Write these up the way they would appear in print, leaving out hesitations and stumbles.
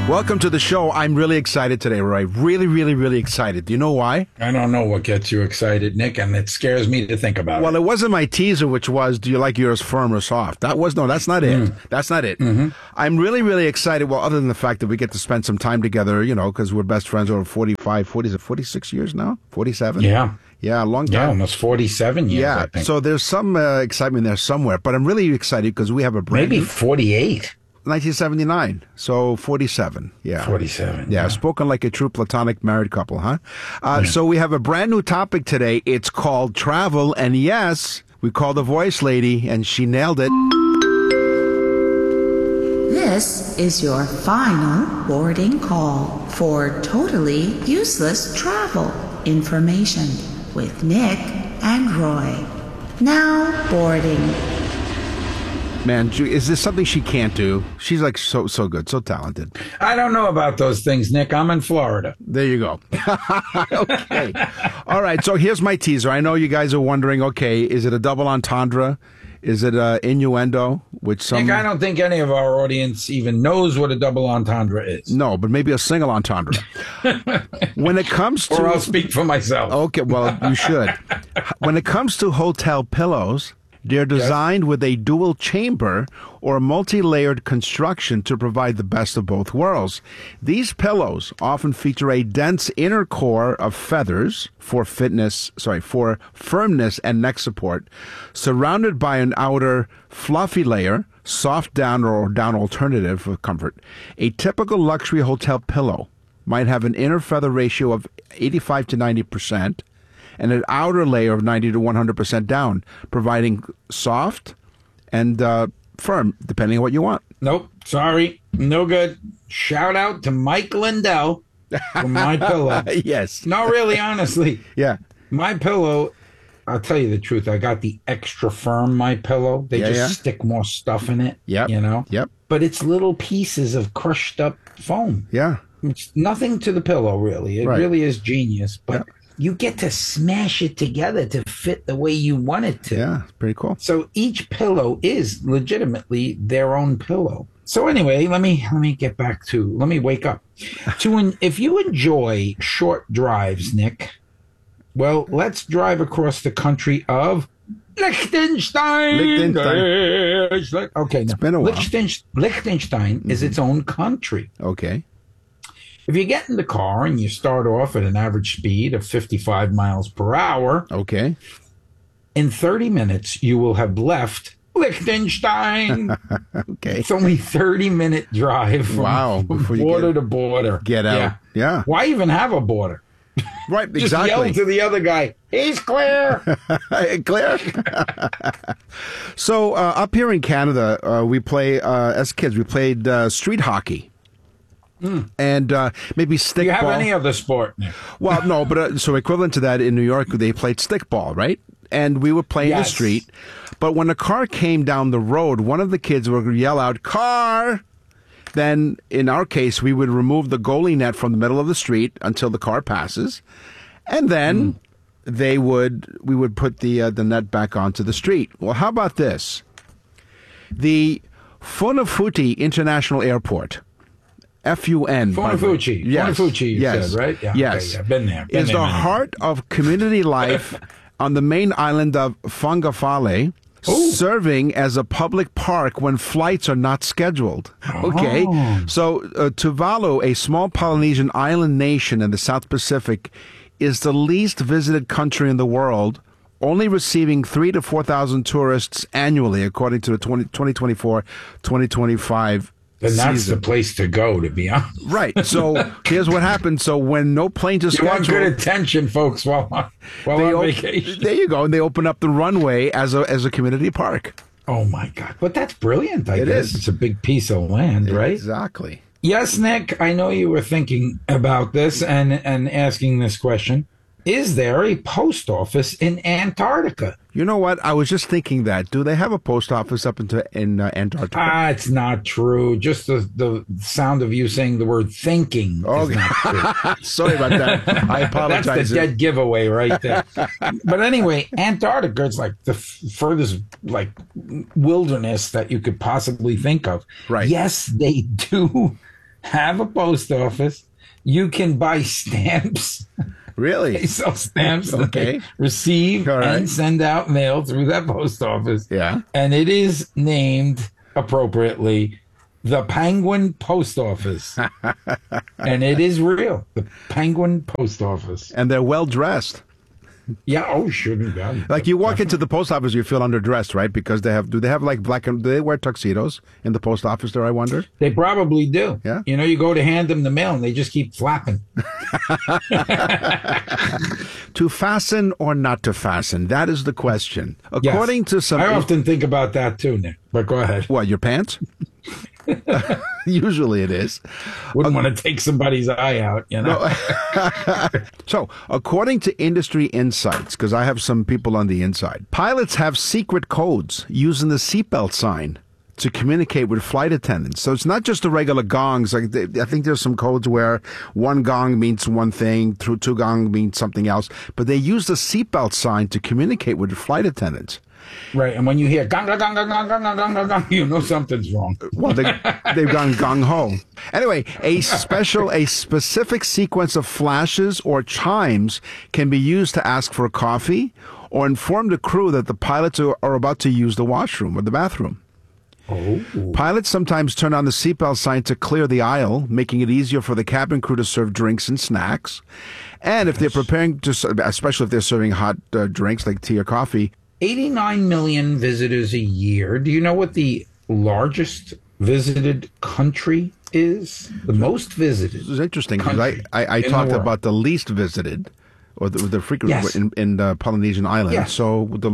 Welcome to the show. I'm really excited today, Roy. Really, really, really excited. Do you know why? I don't know what gets you excited, Nick, and it scares me to think about it. Well, it wasn't my teaser, which was, do you like yours firm or soft? That's not it. That's not it. Mm-hmm. I'm really, really excited. Well, other than the fact that we get to spend some time together, because we're best friends over 46 years now? 47? Yeah. Yeah, a long time. Yeah, almost 47 years, Yeah, I think. so there's some excitement there somewhere, but I'm really excited because we have a brand Maybe new 48. 1979, so 47. Yeah, 47. Yeah, spoken like a true platonic married couple, huh? So we have a brand new topic today. It's called travel, and yes, we called the voice lady, and she nailed it. This is your final boarding call for totally useless travel information with Nick and Roy. Now boarding. Man, is this something she can't do? She's like so good, so talented. I don't know about those things, Nick. I'm in Florida. There you go. Okay. All right, so here's my teaser. I know you guys are wondering, okay, is it a double entendre? Is it innuendo? Nick, I don't think any of our audience even knows what a double entendre is. No, but maybe a single entendre. When it comes to... Or I'll speak for myself. Okay, well, you should. When it comes to hotel pillows, they're designed with a dual chamber or multi-layered construction to provide the best of both worlds. These pillows often feature a dense inner core of feathers for firmness and neck support, surrounded by an outer fluffy layer, soft down or down alternative for comfort. A typical luxury hotel pillow might have an inner feather ratio of 85 to 90%, and an outer layer of 90 to 100% down, providing soft and firm, depending on what you want. Nope, sorry, no good. Shout out to Mike Lindell from My Pillow. Yes. No, really, honestly. Yeah. My Pillow, I'll tell you the truth, I got the extra firm My Pillow. They stick more stuff in it, Yep. But it's little pieces of crushed up foam. Yeah. It's nothing to the pillow, really. It really is genius, but you get to smash it together to fit the way you want it to. Yeah, it's pretty cool. So each pillow is legitimately their own pillow. So anyway, let me wake up. If you enjoy short drives, Nick, well, let's drive across the country of Liechtenstein. Okay, it's been a while. Liechtenstein is its own country. Okay. If you get in the car and you start off at an average speed of 55 miles per hour, okay, in 30 minutes, you will have left Liechtenstein. Okay. It's only 30-minute drive from border to border. Get out. Yeah. Why even have a border? Right, Just exactly. yell to the other guy, he's clear. Clear. So up here in Canada, we play, as kids, we played street hockey. And maybe stickball. Do you have any other sport, Nick? Well, no, but so equivalent to that in New York, they played stickball, right? And we would play in the street. But when a car came down the road, one of the kids would yell out, "Car!" Then, in our case, we would remove the goalie net from the middle of the street until the car passes, and then we would put the net back onto the street. Well, how about this? The Funafuti International Airport. F-U-N. Funafuti. Yes. Funafuti, you yes. said, right? Yeah, yes. Okay, yeah. Been there. Is the heart of community life on the main island of Fangafale, serving as a public park when flights are not scheduled. Okay. So Tuvalu, a small Polynesian island nation in the South Pacific, is the least visited country in the world, only receiving 3,000 to 4,000 tourists annually, according to the 2024-2025 And that's season. the place to go, to be honest. Right. So here's what happens. So when no planes are scheduled, you want good attention, folks, while on vacation. There you go. And they open up the runway as a community park. Oh, my God. But that's brilliant, I It guess. is. It's a big piece of land, right? Exactly. Yes, Nick, I know you were thinking about this and asking this question. Is there a post office in Antarctica? You know what? I was just thinking that. Do they have a post office up in Antarctica? It's not true. Just the sound of you saying the word thinking is not true. Sorry about that. I apologize. That's the dead giveaway right there. But anyway, Antarctica is like the furthest wilderness that you could possibly think of. Right. Yes, they do have a post office. You can buy stamps. Really? They sell stamps that Okay. they receive All right. and send out mail through that post office. Yeah. And it is named appropriately the Penguin Post Office. And it is real. The Penguin Post Office. And they're well dressed. Yeah, oh, sure. Yeah. Like you walk into the post office, you feel underdressed, right? Because do they have like do they wear tuxedos in the post office there, I wonder? They probably do. Yeah. You know, you go to hand them the mail and they just keep flapping. To fasten or not to fasten? That is the question. Yes. According to some... I often think about that too, Nick. But go ahead. What, your pants? Usually it is. Wouldn't want to take somebody's eye out, you know? So, according to industry insights, because I have some people on the inside, pilots have secret codes using the seatbelt sign to communicate with flight attendants. So it's not just the regular gongs. Like I think there's some codes where one gong means one thing, two gong means something else. But they use the seatbelt sign to communicate with the flight attendants. Right. And when you hear gong, gong, gong, gong, gong, gong, gong, gong, gong, you know something's wrong. Well, they've gone gung-ho. Anyway, a specific sequence of flashes or chimes can be used to ask for coffee or inform the crew that the pilots are about to use the washroom or the bathroom. Oh. Pilots sometimes turn on the seatbelt sign to clear the aisle, making it easier for the cabin crew to serve drinks and snacks. And if they're preparing to, especially if they're serving hot drinks like tea or coffee. 89 million visitors a year. Do you know what the largest visited country is? The most visited. This is interesting because country I in talked the world. about the least visited or the frequent Yes. in the Polynesian islands. Yes. So the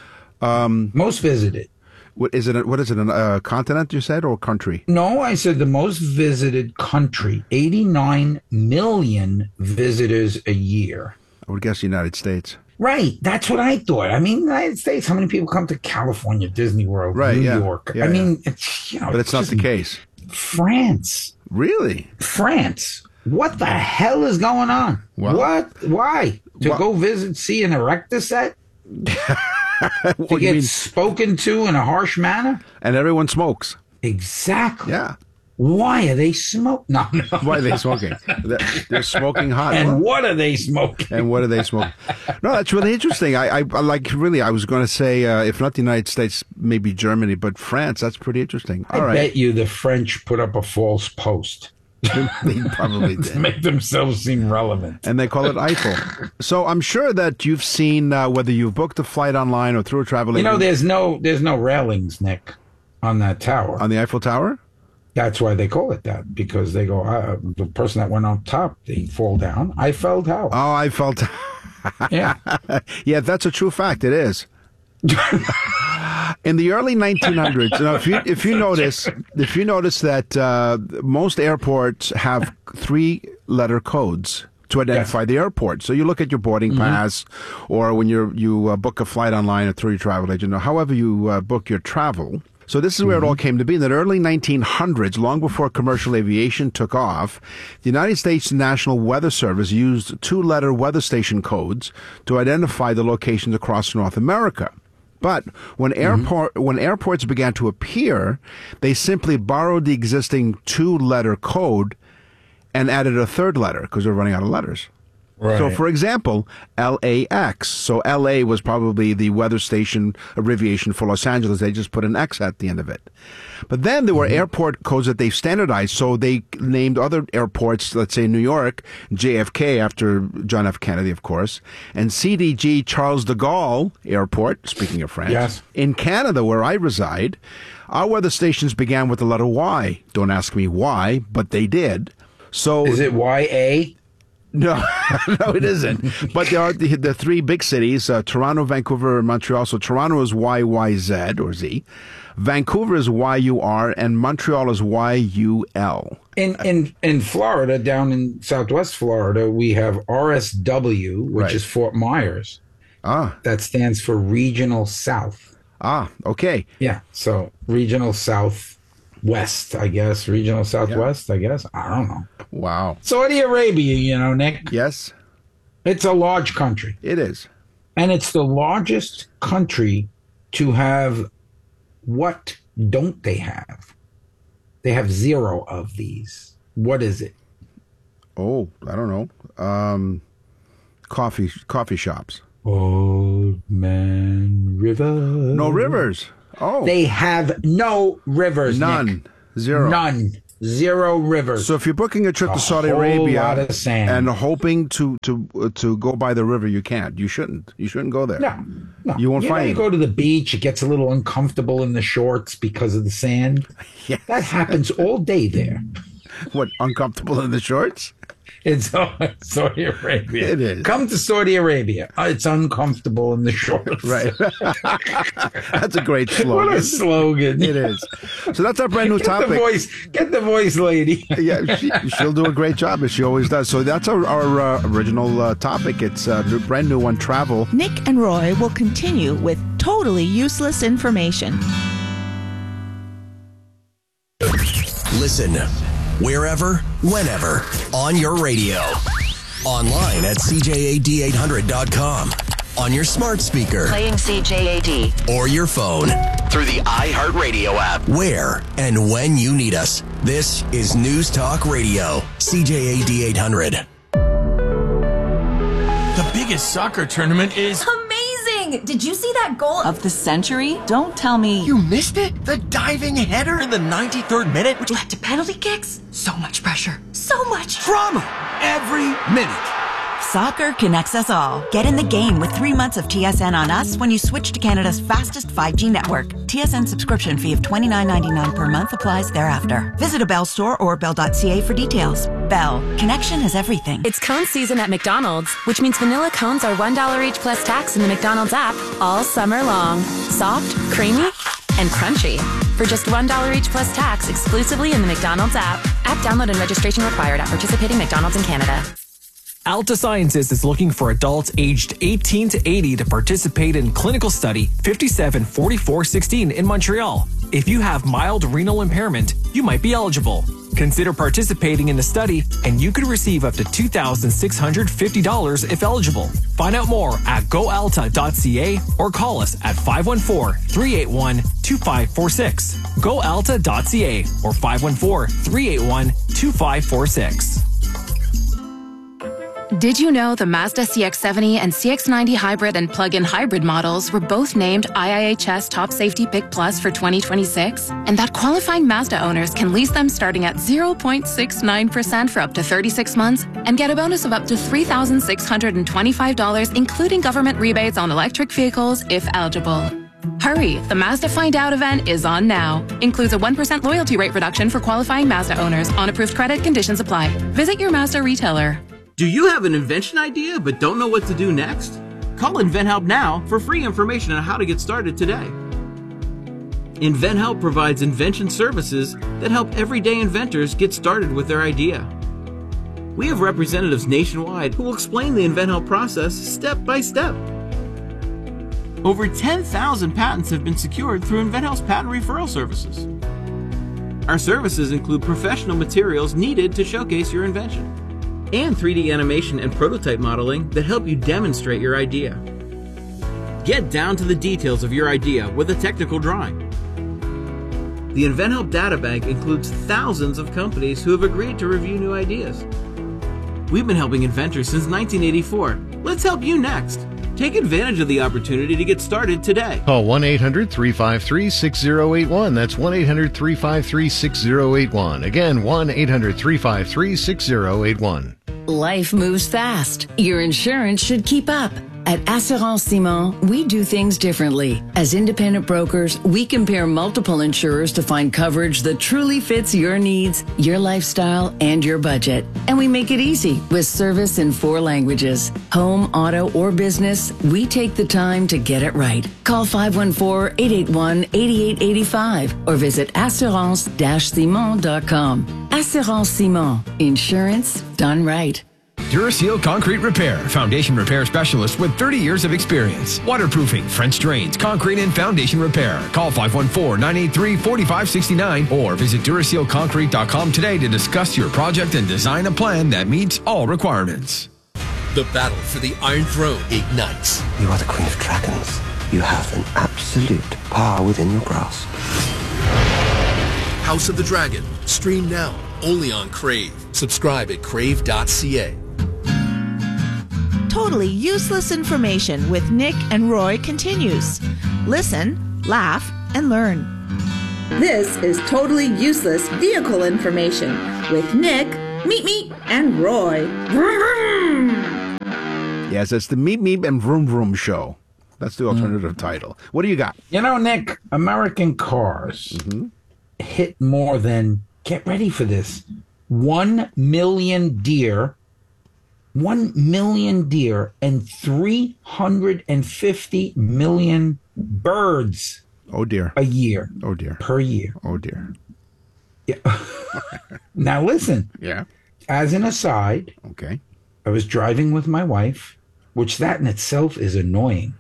Most visited. what is it? A continent you said or country? No, I said the most visited country. 89 million visitors a year. I would guess the United States. Right. That's what I thought. I mean, United States, how many people come to California, Disney World, Right, New yeah. York? Yeah, I yeah. mean, it's, you know, But it's not just the case. France. Really? France. What the hell is going on? Well- What? Why? To Well- go visit, see an Erector set? To What you get mean? spoken to in a harsh manner? And everyone smokes. Exactly. Yeah. Why are they smoking? No, no. Why are they smoking? They're smoking hot. And what are they smoking? And what do they smoke? No, that's really interesting. I like really. I was going to say, if not the United States, maybe Germany, but France. That's pretty interesting. All I right, bet you the French put up a false post they probably to did, make themselves seem relevant. and they call it Eiffel. So I'm sure that you've seen whether you've booked a flight online or through a travel You know, agent there's no railings, Nick, on that tower. on the Eiffel Tower. That's why they call it that, because they go, the person that went on top, they fall down. Eiffel Tower. Oh, Eiffel Tower. Yeah. Yeah, that's a true fact. It is. In the early 1900s, if you notice that most airports have 3-letter codes to identify the airport. So you look at your boarding pass, or when you book a flight online or through your travel agent, or however you book your travel. So this is where it all came to be. In the early 1900s, long before commercial aviation took off, the United States National Weather Service used 2-letter weather station codes to identify the locations across North America. But when airports began to appear, they simply borrowed the existing 2-letter code and added a 3rd letter because they're running out of letters. Right. So, for example, LAX. So LA was probably the weather station abbreviation for Los Angeles. They just put an X at the end of it. But then there were airport codes that they standardized. So they named other airports, let's say New York, JFK after John F. Kennedy, of course, and CDG Charles de Gaulle Airport, speaking of France. Yes. In Canada, where I reside, our weather stations began with the letter Y. Don't ask me why, but they did. So Is it YA? no, no, it isn't. But there are the 3 big cities, Toronto, Vancouver, and Montreal. So Toronto is YYZ or Z. Vancouver is YUR, and Montreal is YUL. In Florida, down in Southwest Florida, we have RSW, which Right. is Fort Myers. Ah, That stands for Regional South. okay. Yeah. So Regional Southwest, I guess. Regional Southwest, I guess. I don't know. Wow. Saudi Arabia, you know, Nick, Yes, it's a large country. it is. And it's the largest country to have what don't they have? They have 0 of these. What is it? Oh, I don't know. Coffee shops. Old Man River. No rivers. Oh. They have no rivers, None. Nick. Zero. None. Zero rivers. So if you're booking a trip to Saudi whole Arabia lot of sand. and hoping to go by the river, you can't. You shouldn't. You shouldn't go there. No. You won't find You it. go to the beach, it gets a little uncomfortable in the shorts because of the sand. Yes. That happens all day there. What, uncomfortable in the shorts? It's Saudi Arabia. It is. Come to Saudi Arabia. It's uncomfortable in the shorts. Right. That's a great slogan. What a slogan. It is. So that's our brand new topic. Get the voice, lady. Yeah, she'll do a great job, as she always does. So that's our original topic. It's a brand new one, travel. Nick and Roy will continue with totally useless information. Listen wherever, whenever, on your radio. Online at CJAD800.com. On your smart speaker. Playing CJAD. Or your phone. Through the iHeartRadio app. Where and when you need us. This is News Talk Radio. CJAD 800. The biggest soccer tournament is... Amazing! Did you see that goal of the century? Don't tell me You missed it? The diving header in the 93rd minute? which led to penalty kicks? So much pressure. So much Drama every minute. Soccer connects us all. Get in the game with 3 months of TSN on us when you switch to Canada's fastest 5G network. TSN subscription fee of $29.99 per month applies thereafter. Visit a Bell store or bell.ca for details. Bell. Connection is everything. It's cone season at McDonald's, which means vanilla cones are $1 each plus tax in the McDonald's app all summer long. Soft, creamy, and crunchy. For just $1 each plus tax exclusively in the McDonald's app. App download and registration required at participating McDonald's in Canada. Alta Sciences is looking for adults aged 18 to 80 to participate in clinical study 574416 in Montreal. If you have mild renal impairment, you might be eligible. Consider participating in the study, and you could receive up to $2,650 if eligible. Find out more at goalta.ca or call us at 514-381-2546. Goalta.ca or 514-381-2546. Did you know the Mazda CX-70 and CX-90 hybrid and plug-in hybrid models were both named IIHS Top Safety Pick Plus for 2026? And that qualifying Mazda owners can lease them starting at 0.69% for up to 36 months and get a bonus of up to $3,625, including government rebates on electric vehicles if eligible. Hurry, the Mazda Find Out event is on now. Includes a 1% loyalty rate reduction for qualifying Mazda owners. On approved credit, conditions apply. Visit your Mazda retailer. Do you have an invention idea but don't know what to do next? Call InventHelp now for free information on how to get started today. InventHelp provides invention services that help everyday inventors get started with their idea. We have representatives nationwide who will explain the InventHelp process step by step. Over 10,000 patents have been secured through InventHelp's patent referral services. Our services include professional materials needed to showcase your invention, and 3D animation and prototype modeling that help you demonstrate your idea. Get down to the details of your idea with a technical drawing. The InventHelp Databank includes thousands of companies who have agreed to review new ideas. We've been helping inventors since 1984. Let's help you next. Take advantage of the opportunity to get started today. Call 1-800-353-6081. That's 1-800-353-6081. Again, 1-800-353-6081. Life moves fast. Your insurance should keep up. At Assurance Simon, we do things differently. As independent brokers, we compare multiple insurers to find coverage that truly fits your needs, your lifestyle, and your budget. And we make it easy with service in 4 languages. Home, auto, or business, we take the time to get it right. Call 514-881-8885 or visit assurance-simon.com. Assurance Simon. Insurance done right. Duraseal Concrete Repair, foundation repair specialist with 30 years of experience. Waterproofing, French drains, concrete and foundation repair. Call 514-983-4569 or visit DurasealConcrete.com today to discuss your project and design a plan that meets all requirements. The battle for the Iron Throne ignites. You are the Queen of Dragons. You have an absolute power within your grasp. House of the Dragon. Stream now only on Crave. Subscribe at crave.ca. Totally Useless Information with Nick and Roy continues. Listen, laugh, and learn. This is Totally Useless Vehicle Information with Nick, Meet, and Roy. Vroom, vroom. Yes, it's the Meet, and Vroom Vroom show. That's the alternative title. What do you got? You know, Nick, American cars hit more than, get ready for this, 1 million deer, 1 million deer, and 350 million birds. Oh, dear. A year. Oh, dear. Per year. Oh, dear. Yeah. Now, listen. Yeah. As an aside, okay, I was driving with my wife, which that in itself is annoying.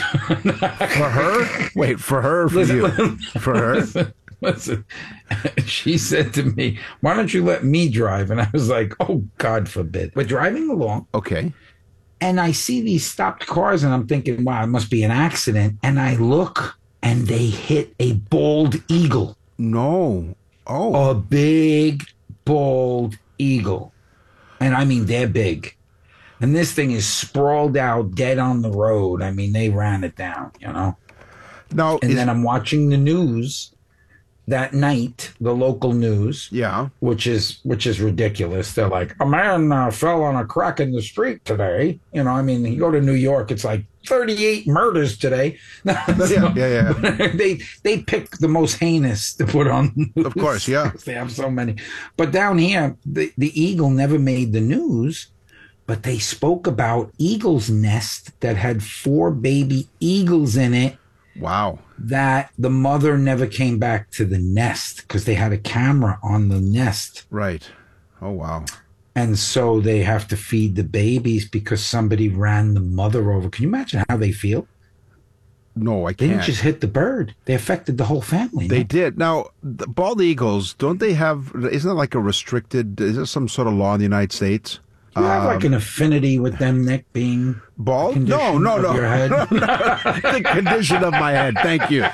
For her? Wait, for her or for you? For her? Listen, she said to me, why don't you let me drive? And I was like, oh, God forbid. We're driving along. Okay. And I see these stopped cars, and I'm thinking, wow, it must be an accident. And I look, and they hit a bald eagle. No. Oh. A big, bald eagle. And I mean, they're big. And this thing is sprawled out dead on the road. I mean, they ran it down, you know? No. And then I'm watching the news that night, the local news. Yeah. Which is ridiculous. They're like, a man fell on a crack in the street today. You know, I mean, you go to New York, it's like 38 murders today. Yeah. They pick the most heinous to put on the news. Of course, yeah. They have so many. But down here, the eagle never made the news. But they spoke about eagle's nest that had 4 baby eagles in it. Wow. That the mother never came back to the nest because they had a camera on the nest. Right. Oh, wow. And so they have to feed the babies because somebody ran the mother over. Can you imagine how they feel? No, I can't. They didn't just hit the bird. They affected the whole family. They did. Now, the bald eagles, don't they have, isn't it like a restricted, is there some sort of law in the United States? You have like an affinity with them, Nick, being bald? No. Your head. The condition of my head. Thank you.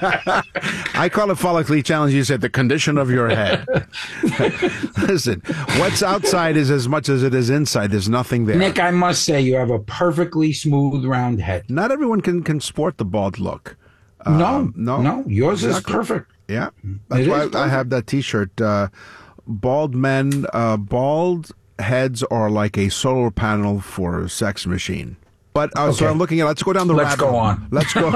I call it follically challenged. You said the condition of your head. Listen, what's outside is as much as it is inside. There's nothing there. Nick, I must say you have a perfectly smooth, round head. Not everyone can sport the bald look. No. Yours is Exactly. perfect. Yeah. That's why I have that T-shirt. Bald men, bald heads are like a solar panel for a sex machine. But so I'm looking at, let's go down the rabbit hole. Let's go.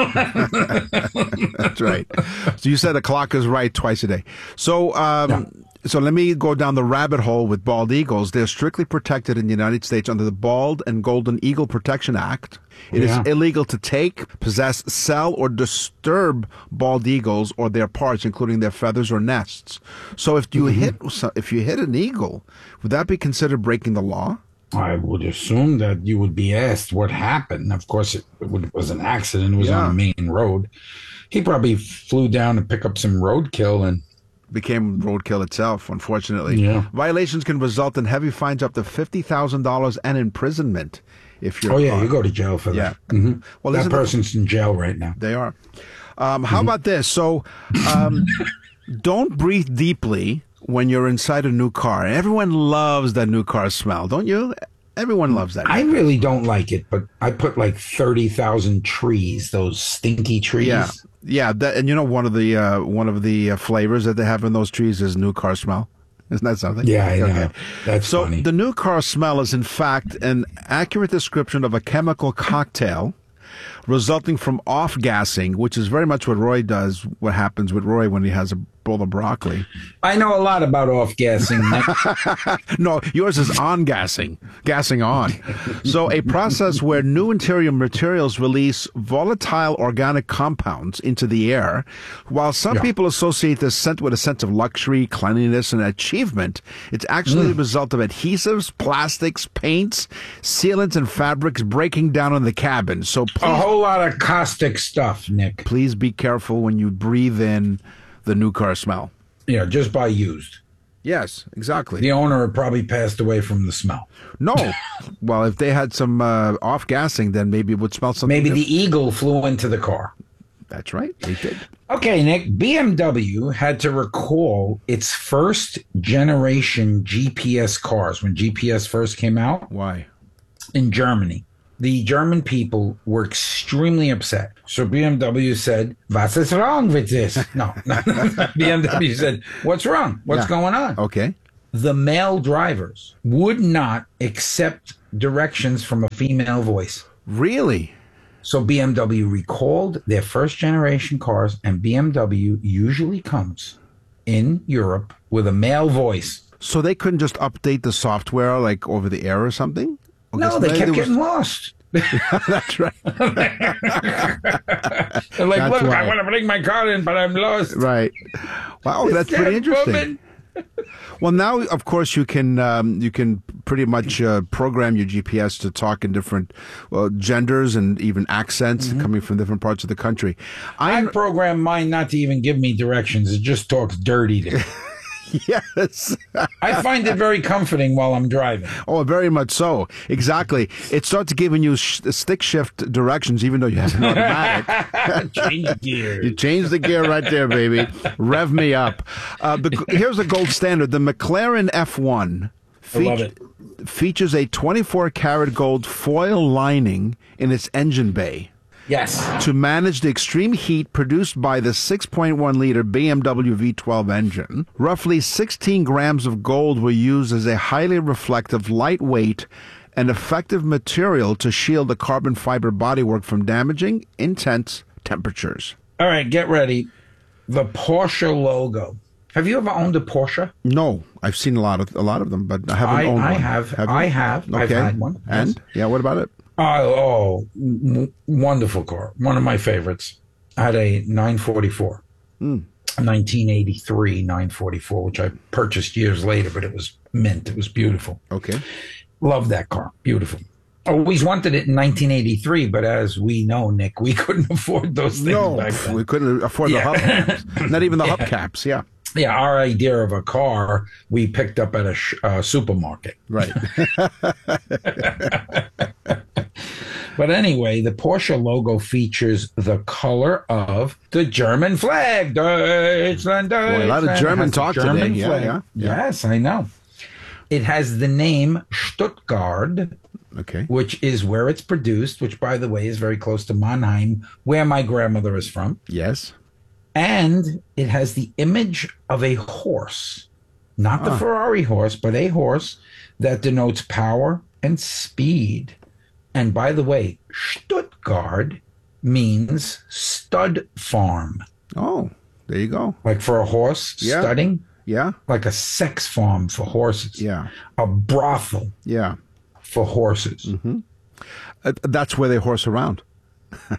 That's right. So you said a clock is right twice a day. So, So let me go down the rabbit hole with bald eagles. They're strictly protected in the United States under the Bald and Golden Eagle Protection Act. It is illegal to take, possess, sell, or disturb bald eagles or their parts, including their feathers or nests. So if you hit an eagle, would that be considered breaking the law? I would assume that you would be asked what happened. Of course, it was an accident. It was on a main road. He probably flew down to pick up some roadkill and became roadkill itself, unfortunately. Yeah. Violations can result in heavy fines up to $50,000 and imprisonment if you're caught. You go to jail for that. Yeah. Mm-hmm. Well, that person's in jail right now. They are. How about this? So don't breathe deeply when you're inside a new car. Everyone loves that new car smell, don't you? Everyone loves that. I really don't like it, but I put like 30,000 trees, those stinky trees. Yeah, and you know one of the flavors that they have in those trees is new car smell. Isn't that something? Yeah, I know. That's funny. So the new car smell is in fact an accurate description of a chemical cocktail resulting from off-gassing, which is very much what Roy does, what happens with Roy when he has a bowl of broccoli. I know a lot about off-gassing, Nick. No, yours is on-gassing, gassing on. So a process where new interior materials release volatile organic compounds into the air. While some people associate this scent with a sense of luxury, cleanliness, and achievement, it's actually the result of adhesives, plastics, paints, sealants, and fabrics breaking down in the cabin. So a whole lot of caustic stuff, Nick. Please be careful when you breathe in the new car smell. Yeah, just buy used. Yes, exactly. The owner had probably passed away from the smell. No. Well, if they had some off-gassing, then maybe it would smell something Maybe different. the eagle flew into the car. That's right. They did. Okay, Nick, BMW had to recall its first generation GPS cars when GPS first came out. Why? In Germany. The German people were extremely upset. So BMW said, "Was is wrong with this?" No. BMW said, "What's wrong? What's going on?" Okay. The male drivers would not accept directions from a female voice. Really? So BMW recalled their first generation cars, and BMW usually comes in Europe with a male voice. So they couldn't just update the software like over the air or something? No, they kept getting lost. That's right. They're like, That's look, why. I want to bring my car in, but I'm lost. Right. Wow, that's pretty interesting. Well, now, of course, you can pretty much program your GPS to talk in different genders and even accents coming from different parts of the country. I programmed mine not to even give me directions. It just talks dirty to me. Yes. I find it very comforting while I'm driving. Oh, very much so. Exactly. It starts giving you stick shift directions, even though you have an automatic. Change gear. You change the gear right there, baby. Rev me up. Here's the gold standard. The McLaren F1 I love it. features a 24-karat gold foil lining in its engine bay. Yes. To manage the extreme heat produced by the 6.1-liter BMW V12 engine, roughly 16 grams of gold were used as a highly reflective, lightweight, and effective material to shield the carbon fiber bodywork from damaging intense temperatures. All right, get ready. The Porsche logo. Have you ever owned a Porsche? No, I've seen a lot of them, but I haven't owned one. I have. I have. Okay. I've had one. And? Yes. Yeah, what about it? Wonderful car. One of my favorites. I had a 944. 1983 944, which I purchased years later, but it was mint. It was beautiful. Okay. Love that car. Beautiful. Always wanted it in 1983, but as we know, Nick, we couldn't afford those things back then. We couldn't afford the hubcaps. Not even the hubcaps, yeah. Yeah, our idea of a car we picked up at a supermarket. Right. But anyway, the Porsche logo features the color of the German flag. Deutschland, Boy, a lot of German talk today. Yeah. Yes, I know. It has the name Stuttgart, okay, which is where it's produced, which, by the way, is very close to Mannheim, where my grandmother is from. Yes. And it has the image of a horse, not the Ferrari horse, but a horse that denotes power and speed. And by the way, Stuttgart means stud farm. Oh, there you go. Like for a horse, studding. Yeah. Like a sex farm for horses. Yeah. A brothel. Yeah. For horses. Mm-hmm. That's where they horse around. For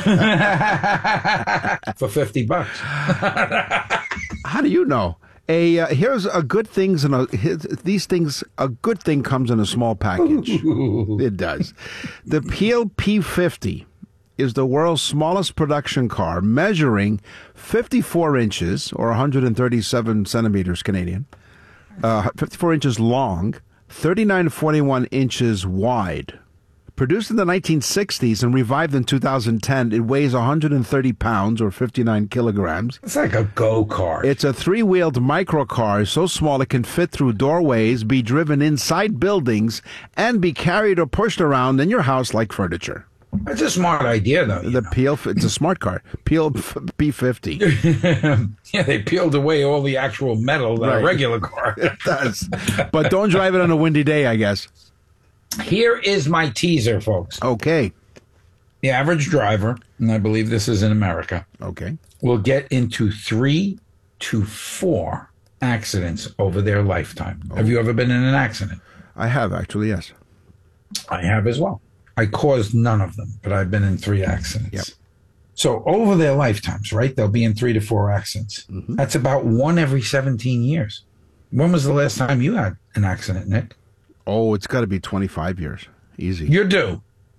$50. How do you know? Here's a good things these things. A good thing comes in a small package. It does. The Peel P50 is the world's smallest production car, measuring 54 inches or 137 centimeters Canadian, 54 inches long, 39 to 41 inches wide. Produced in the 1960s and revived in 2010, it weighs 130 pounds or 59 kilograms. It's like a go-kart. It's a three-wheeled microcar so small it can fit through doorways, be driven inside buildings, and be carried or pushed around in your house like furniture. That's a smart idea, though. It's a smart car. Peel P50. Yeah, they peeled away all the actual metal that a regular car. It does. But don't drive it on a windy day, I guess. Here is my teaser, folks. Okay. The average driver, and I believe this is in America, will get into 3 to 4 accidents over their lifetime. Have you ever been in an accident? I have, actually, yes. I have as well. I caused none of them, but I've been in 3 accidents. Yep. So over their lifetimes, right, they'll be in 3 to 4 accidents. Mm-hmm. That's about 1 every 17 years. When was the last time you had an accident, Nick? Oh, it's got to be 25 years. Easy. You're due.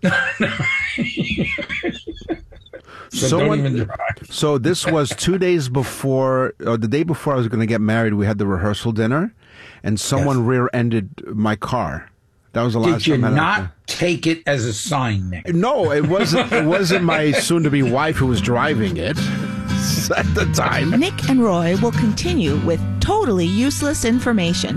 So don't even drive. So this was 2 days before, or the day before I was going to get married. We had the rehearsal dinner, and someone rear-ended my car. That was the last Did you time I had not take it as a sign, Nick? No, it wasn't. It wasn't my soon-to-be wife who was driving it at the time. Nick and Roy will continue with totally useless information.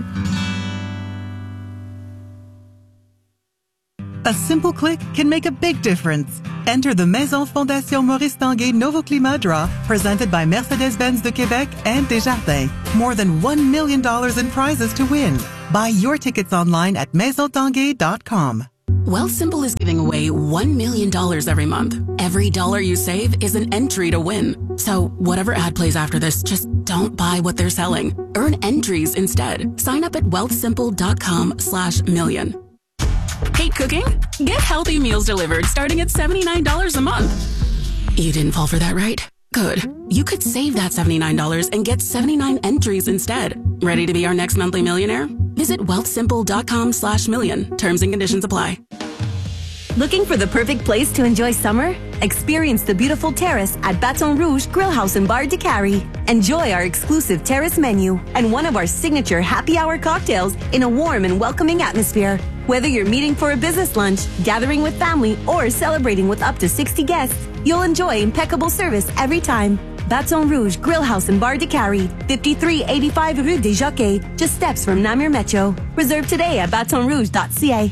A simple click can make a big difference. Enter the Maison Fondation Maurice Tanguay Novo Climat Draw, presented by Mercedes-Benz de Québec and Desjardins. More than $1 million in prizes to win. Buy your tickets online at maisontanguay.com. Wealthsimple is giving away $1 million every month. Every dollar you save is an entry to win. So whatever ad plays after this, just don't buy what they're selling. Earn entries instead. Sign up at wealthsimple.com/million. Hate cooking? Get healthy meals delivered starting at $79 a month. You didn't fall for that, right? Good. You could save that $79 and get 79 entries instead. Ready to be our next monthly millionaire? Visit wealthsimple.com/million. Terms and conditions apply. Looking for the perfect place to enjoy summer? Experience the beautiful terrace at Baton Rouge Grill House and Bar de Cary. Enjoy our exclusive terrace menu and one of our signature happy hour cocktails in a warm and welcoming atmosphere. Whether you're meeting for a business lunch, gathering with family, or celebrating with up to 60 guests, you'll enjoy impeccable service every time. Baton Rouge Grill House and Bar de Cary, 5385 Rue des Jockeys, just steps from Namur Metro. Reserve today at batonrouge.ca.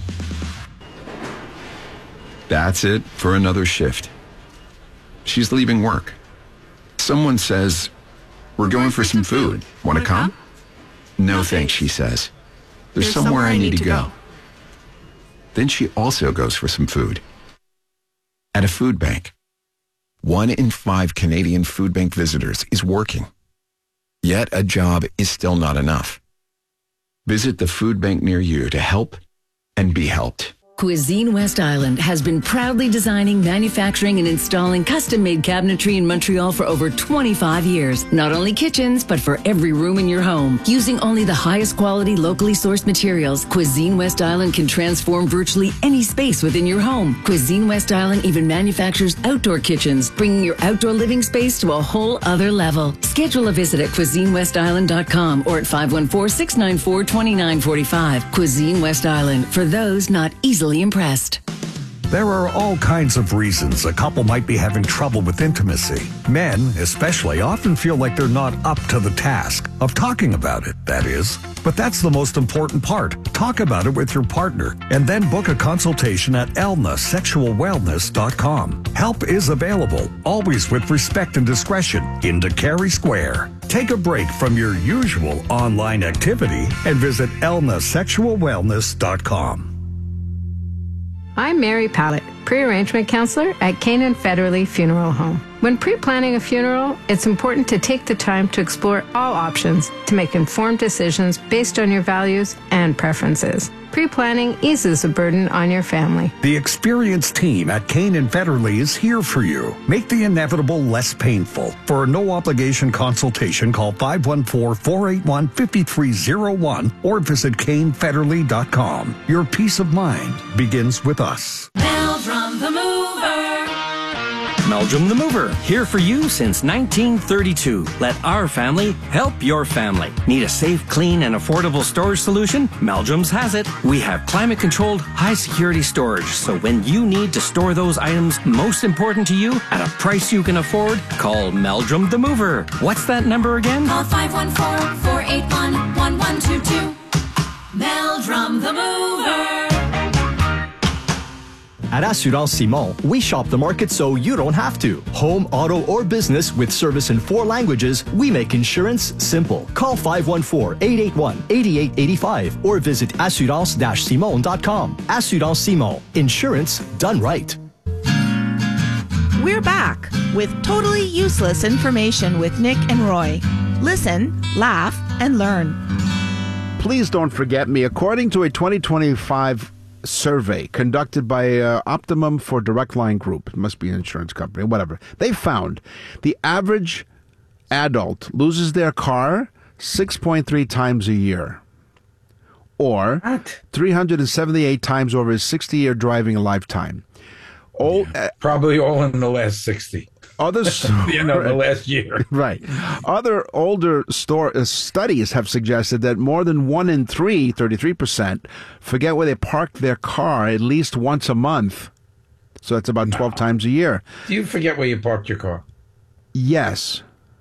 That's it for another shift. She's leaving work. Someone says, "We're going for some food. Want to come?" No thanks, she says. There's somewhere I need to go. Then she also goes for some food. At a food bank. 1 in 5 Canadian food bank visitors is working. Yet a job is still not enough. Visit the food bank near you to help and be helped. Cuisine West Island has been proudly designing, manufacturing, and installing custom-made cabinetry in Montreal for over 25 years. Not only kitchens, but for every room in your home. Using only the highest quality, locally sourced materials, Cuisine West Island can transform virtually any space within your home. Cuisine West Island even manufactures outdoor kitchens, bringing your outdoor living space to a whole other level. Schedule a visit at CuisineWestIsland.com or at 514-694-2945. Cuisine West Island, for those not easily impressed. There are all kinds of reasons a couple might be having trouble with intimacy. Men, especially, often feel like they're not up to the task of talking about it, that is. But that's the most important part. Talk about it with your partner and then book a consultation at elnasexualwellness.com. Help is available, always with respect and discretion, in Cary Square. Take a break from your usual online activity and visit elnasexualwellness.com. I'm Mary Pallett, pre-arrangement counselor at Canaan Federally Funeral Home. When pre-planning a funeral, it's important to take the time to explore all options to make informed decisions based on your values and preferences. Pre-planning eases the burden on your family. The experienced team at Canaan Federally is here for you. Make the inevitable less painful. For a no-obligation consultation, call 514-481-5301 or visit canefederally.com. Your peace of mind begins with us. Meldrum the Mover. Meldrum the Mover, here for you since 1932. Let our family help your family. Need a safe, clean, and affordable storage solution? Meldrum's has it. We have climate-controlled, high-security storage, so when you need to store those items most important to you at a price you can afford, call Meldrum the Mover. What's that number again? Call 514-481-1122. Meldrum the Mover. At Assurance Simon, we shop the market so you don't have to. Home, auto, or business with service in 4 languages, we make insurance simple. Call 514-881-8885 or visit assurance-simon.com. Assurance Simon. Insurance done right. We're back with totally useless information with Nick and Roy. Listen, laugh, and learn. Please don't forget me. According to a 2025 survey conducted by Optimum for Direct Line Group, it must be an insurance company, whatever, they found the average adult loses their car 6.3 times a year, or 378 times over his 60-year driving lifetime. Probably all in the last 60. Other the last year. Right. Other older studies have suggested that more than 1 in 3, 33%, forget where they parked their car at least once a month. So that's about 12 times a year. Do you forget where you parked your car? Yes.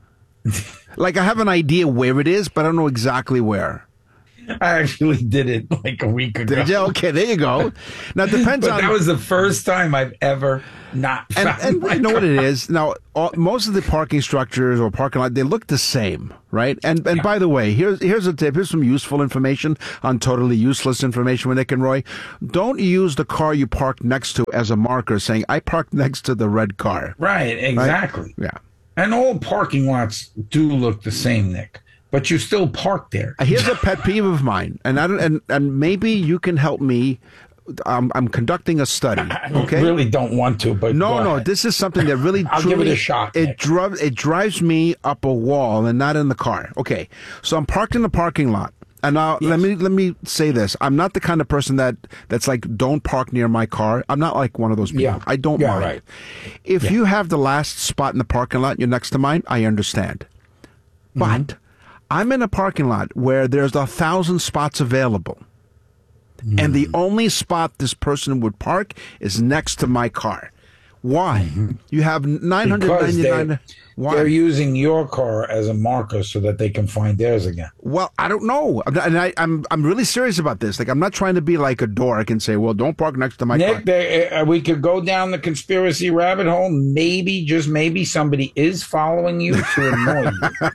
Like, I have an idea where it is, but I don't know exactly where. I actually did it like a week ago. Did you? Okay, there you go. Now, it depends on... That was the first time I've ever not found And my you know car. what it is? Now, most of the parking structures or parking lot, they look the same, right? And by the way, here's a tip. Here's some useful information on totally useless information with Nick and Roy. Don't use the car you parked next to as a marker saying, I parked next to the red car. Right, exactly. Right? Yeah. And all parking lots do look the same, Nick. But you still park there. Here's a pet peeve of mine, and maybe you can help me. I'm conducting a study. Okay, I really don't want to, but no. This is something that really I'll give it a shot. It drives me up a wall and not in the car. Okay, so I'm parked in the parking lot, and now let me say this: I'm not the kind of person that's like, don't park near my car. I'm not like one of those people. Yeah. I don't mind. Right. If you have the last spot in the parking lot, you're next to mine. I understand, but I'm in a parking lot where there's 1,000 spots available. And the only spot this person would park is next to my car. Why? You have 999. Why? They're using your car as a marker so that they can find theirs again. Well, I don't know. And I'm really serious about this. Like, I'm not trying to be like a dork and say, well, don't park next to my car. Nick, we could go down the conspiracy rabbit hole. Maybe, just maybe, somebody is following you to annoy you.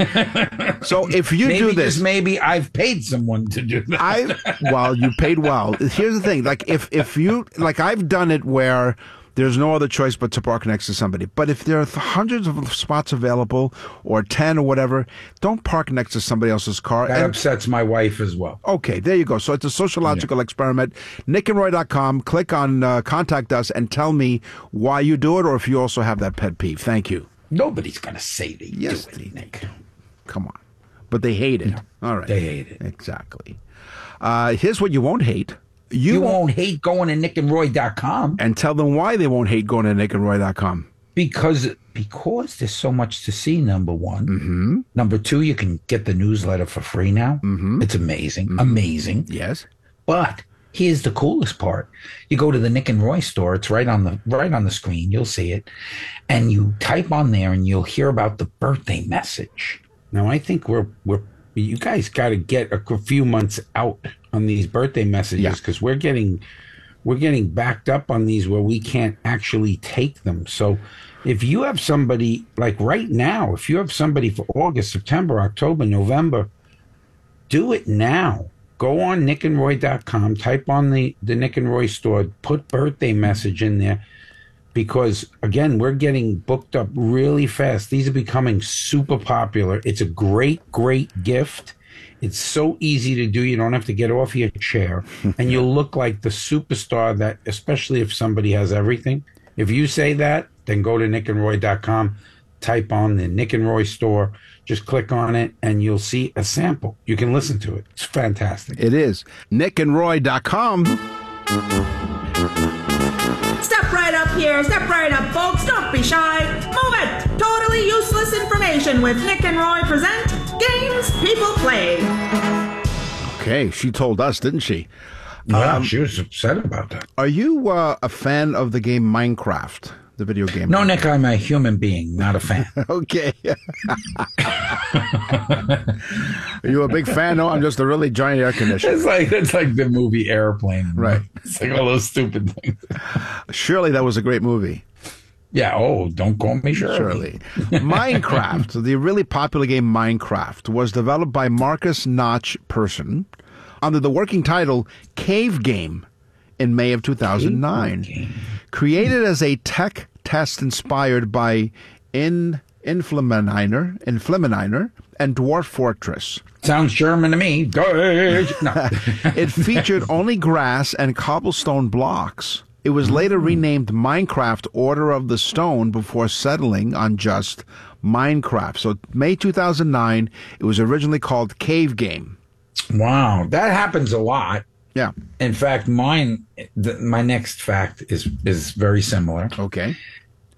No. So if you maybe do this, just maybe I've paid someone to do that. Well, you paid well. Here's the thing. Like, if you, like, I've done it where there's no other choice but to park next to somebody. But if there are hundreds of spots available, or 10 or whatever, don't park next to somebody else's car. That upsets my wife as well. Okay, there you go. So it's a sociological experiment. NickandRoy.com. Click on Contact Us and tell me why you do it, or if you also have that pet peeve. Thank you. Nobody's going to say they do it, Nick. Come on. But they hate it. All right. They hate it. Exactly. Here's what you won't hate. You won't hate going to nickandroy.com. And tell them why they won't hate going to nickandroy.com. Because there's so much to see, number one. Mm-hmm. Number two, you can get the newsletter for free now. Mm-hmm. It's amazing. Mm-hmm. Amazing. Yes. But here's the coolest part. You go to the Nick and Roy store. It's right on the screen. You'll see it. And you type on there and you'll hear about the birthday message. Now, I think you guys got to get a few months out on these birthday messages, because we're getting backed up on these where we can't actually take them. So if you have somebody, like right now, if you have somebody for August, September, October, November, do it now. Go on nickandroy.com, type on the Nick and Roy store, put birthday message in there, because again, we're getting booked up really fast. These are becoming super popular. It's a great gift. It's so easy to do. You don't have to get off your chair, and you'll look like the superstar that, especially if somebody has everything. If you say that, then go to nickandroy.com, type on the Nick and Roy store, just click on it, and you'll see a sample. You can listen to it. It's fantastic. It is. nickandroy.com. Step right up here. Step right up, folks. Don't be shy. Move it. Totally useless information with Nick and Roy present Games People Play. Okay, she told us, didn't she? Yeah, she was upset about that. Are you a fan of the game Minecraft, the video game? No, Nick, I'm a human being, not a fan. Okay. Are you a big fan? No, I'm just a really giant air conditioner. It's like the movie Airplane. Right. It's like all those stupid things. Surely that was a great movie. Yeah, don't call me Shirley. Minecraft, the really popular game Minecraft, was developed by Marcus Notch Persson under the working title Cave Game in May of 2009. Created as a tech test inspired by Inflamininer and Dwarf Fortress. Sounds German to me. No. It featured only grass and cobblestone blocks. It was later renamed Minecraft Order of the Stone before settling on just Minecraft. So May 2009, it was originally called Cave Game. Wow, that happens a lot. Yeah. In fact, my next fact is very similar. Okay.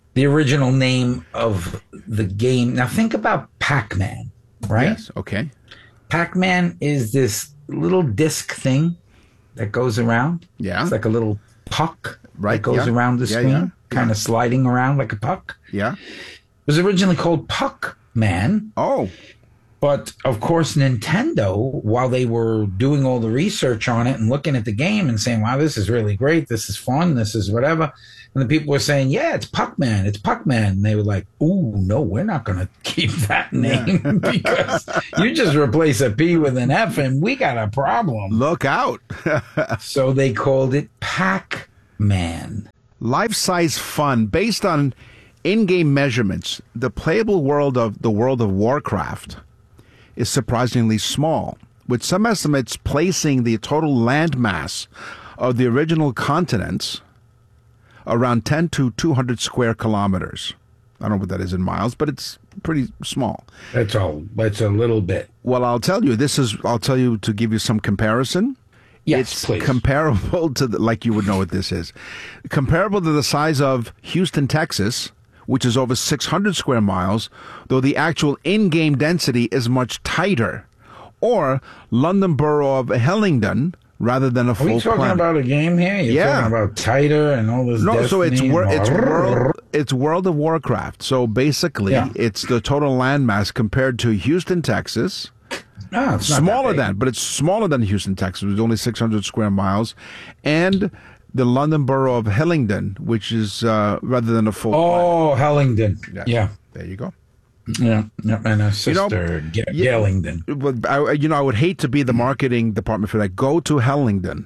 The original name of the game. Now think about Pac-Man, right? Yes. Okay. Pac-Man is this little disc thing that goes around. Yeah. It's like a little puck Right, that goes yeah. around the Yeah, screen, yeah, kind of sliding around like a puck. Yeah. It was originally called Puck-Man. Oh. But, of course, Nintendo, while they were doing all the research on it and looking at the game and saying, wow, this is really great, this is fun, this is whatever, and the people were saying, yeah, it's Puck-Man, it's Puck-Man. And they were like, ooh, no, we're not going to keep that name because you just replace a P with an F and we got a problem. Look out. So they called it Pac-Man. Life-size fun based on in-game measurements. The playable world of Warcraft is surprisingly small, with some estimates placing the total landmass of the original continents around 10 to 200 square kilometers. I don't know what that is in miles, but it's pretty small. That's all. That's a little bit. Well, I'll tell you to give you some comparison. Yes, it's please. comparable to, like you would know what this is, comparable to the size of Houston, Texas, which is over 600 square miles, though the actual in-game density is much tighter. Or London Borough of Hellingdon, rather than a full planet. Are we talking about a game here? You're talking about tighter and all this. No, so it's World of Warcraft. So basically, it's the total landmass compared to Houston, Texas. No, it's not smaller that big. but it's smaller than Houston, Texas. It's only 600 square miles, and the London Borough of Hellingdon, which is rather than a full. Oh, Hellingdon. Yeah. There you go. Yeah, and a sister, Gellington. But I would hate to be the marketing department for that. Go to Hellingdon.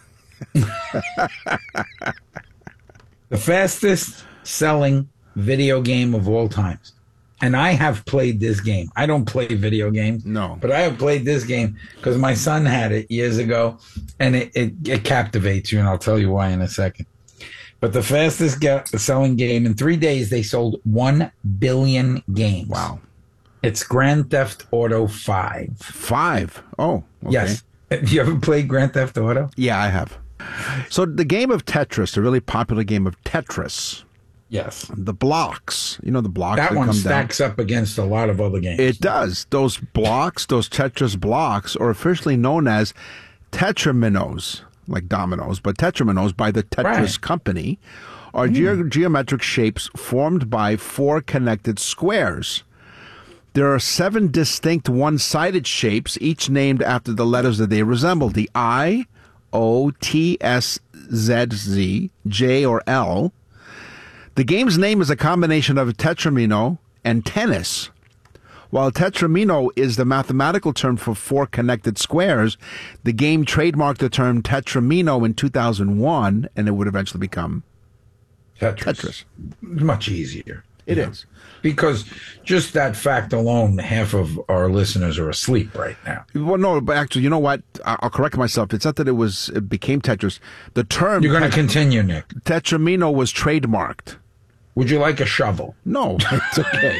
The fastest selling video game of all times. And I have played this game. I don't play video games. No. But I have played this game because my son had it years ago, and it captivates you, and I'll tell you why in a second. But the fastest selling game, in 3 days, they sold 1 billion games. Wow. It's Grand Theft Auto 5. 5? Oh, okay. Yes. Have you ever played Grand Theft Auto? Yeah, I have. So the game of Tetris, the really popular game of Tetris. Yes. The blocks. You know the blocks that one come stacks down. up against a lot of other games. It does. Those blocks, those Tetris blocks, are officially known as tetraminos, like dominoes, but tetraminos by the Tetris company, are geometric shapes formed by 4 connected squares. There are 7 distinct one-sided shapes, each named after the letters that they resemble. The I, O, T, S, Z, Z, J, or L. The game's name is a combination of tetramino and tennis. While tetramino is the mathematical term for 4 connected squares, the game trademarked the term tetramino in 2001, and it would eventually become Tetris. Much easier. It is. Because just that fact alone, half of our listeners are asleep right now. Well, no, but actually, you know what? I'll correct myself. It's not that it became Tetris. The term... You're going to continue, Nick. Tetramino was trademarked. Would you like a shovel? No, it's okay.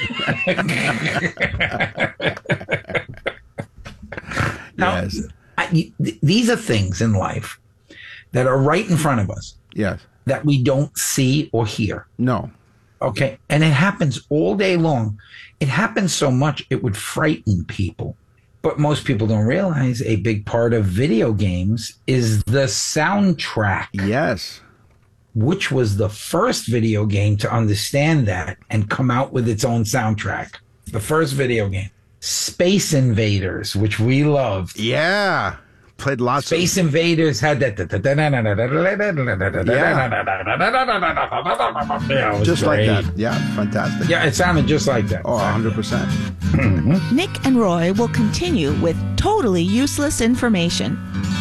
Now, yes. These are things in life that are right in front of us. Yes. That we don't see or hear. No. Okay. And it happens all day long. It happens so much it would frighten people. But most people don't realize a big part of video games is the soundtrack. Yes. Which was the first video game to understand that and come out with its own soundtrack. The first video game. Space Invaders, which we loved. Yeah. Played lots Space Invaders had that. Just like that. Yeah, fantastic. Yeah, it sounded just like that. Oh, 100%. Nick and Roy will continue with totally useless information.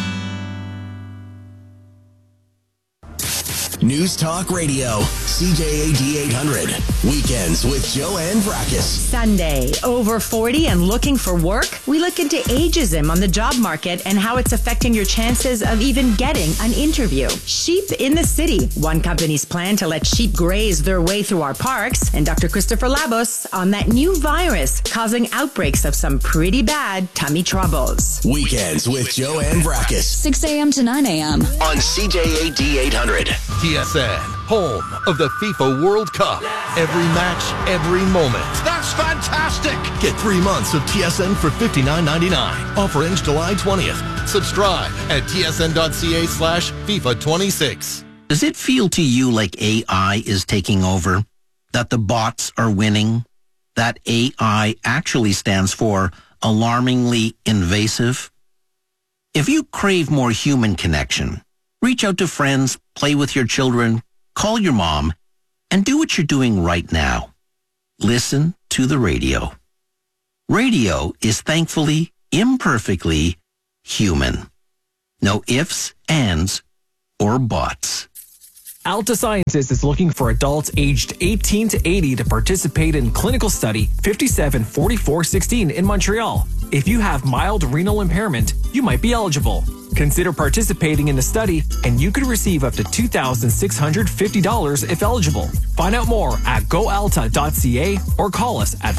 News Talk Radio, CJAD 800. Weekends with Joanne Vrackus. Sunday, over 40 and looking for work? We look into ageism on the job market and how it's affecting your chances of even getting an interview. Sheep in the City, one company's plan to let sheep graze their way through our parks. And Dr. Christopher Labos on that new virus causing outbreaks of some pretty bad tummy troubles. Weekends with Joanne Vrackus. 6 a.m. to 9 a.m. On CJAD 800. TSN, home of the FIFA World Cup. Every match, every moment. That's fantastic! Get 3 months of TSN for $59.99. Offer ends July 20th. Subscribe at tsn.ca/FIFA26. Does it feel to you like AI is taking over? That the bots are winning? That AI actually stands for alarmingly invasive? If you crave more human connection, reach out to friends, play with your children, call your mom, and do what you're doing right now. Listen to the radio. Radio is thankfully, imperfectly human. No ifs, ands, or buts. Alta Sciences is looking for adults aged 18 to 80 to participate in clinical study 574416 in Montreal. If you have mild renal impairment, you might be eligible. Consider participating in the study and you could receive up to $2,650 if eligible. Find out more at goalta.ca or call us at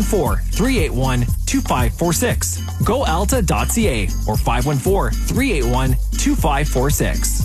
514-381-2546. goalta.ca or 514-381-2546.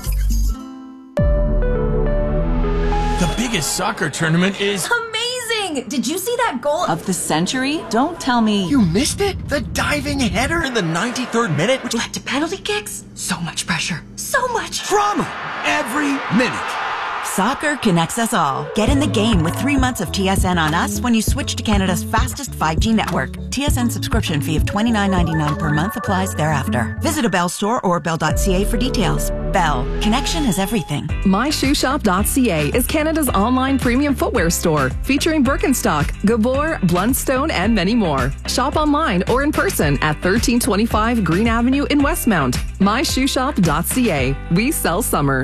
The biggest soccer tournament is amazing! Did you see that goal of the century? Don't tell me. You missed it? The diving header in the 93rd minute, Which led to penalty kicks? So much pressure. So much drama every minute. Soccer connects us all. Get in the game with 3 months of TSN on us when you switch to Canada's fastest 5G network. TSN subscription fee of $29.99 per month applies thereafter. Visit a Bell store or bell.ca for details. Bell. Connection is everything. MyShoeshop.ca is Canada's online premium footwear store featuring Birkenstock, Gabor, Blundstone, and many more. Shop online or in person at 1325 Green Avenue in Westmount. MyShoeshop.ca. We sell summer.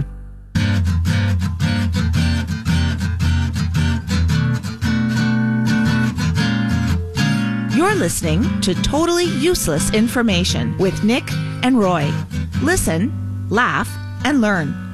You're listening to Totally Useless Information with Nick and Roy. Listen, laugh, and learn.